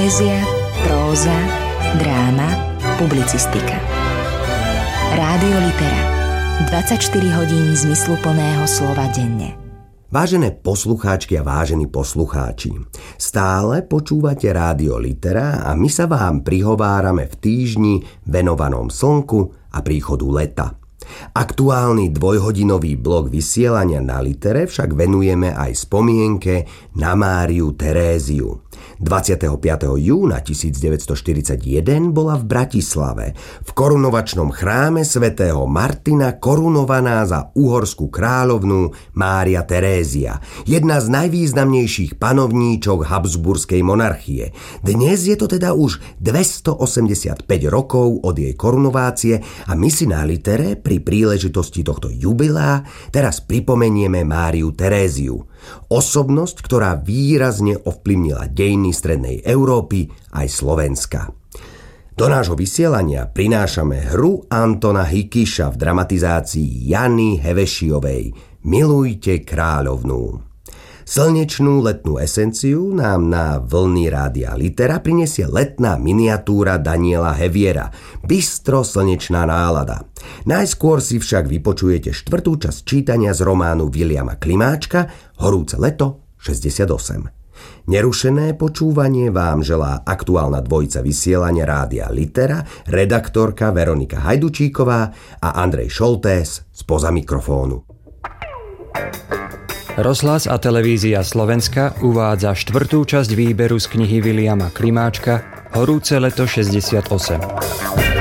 Poézia, próza, dráma, publicistika. Rádio Litera. 24 hodín zmysluplného slova denne. Vážené poslucháčky a vážení poslucháči, stále počúvate Rádio Litera a my sa vám prihovárame v týždni venovanom slnku a príchodu leta. Aktuálny dvojhodinový blok vysielania na Litere však venujeme aj spomienke na Máriu Teréziu. 25. júna 1941 bola v Bratislave v korunovačnom chráme svätého Martina korunovaná za uhorskú kráľovnú Mária Terézia, jedna z najvýznamnejších panovníčok Habsburskej monarchie. Dnes je to teda už 285 rokov od jej korunovácie a my si na Litere pri príležitosti tohto jubilea teraz pripomenieme Máriu Teréziu. Osobnosť, ktorá výrazne ovplyvnila dejiny strednej Európy aj Slovenska. Do nášho vysielania prinášame hru Antona Hikiša v dramatizácii Jany Hevešiovej Milujte kráľovnú. Slnečnú letnú esenciu nám na vlny Rádia Litera prinesie letná miniatúra Daniela Heviera, bystro slnečná nálada. Najskôr si však vypočujete štvrtú časť čítania z románu Viliama Klimáčka Horúce leto 68. Nerušené počúvanie vám želá aktuálna dvojica vysielania Rádia Litera, redaktorka Veronika Hajdučíková a Andrej Šoltés spoza mikrofónu. Rozhlas a televízia Slovenska uvádza štvrtú časť výberu z knihy Viliama Klimáčka Horúce leto 68.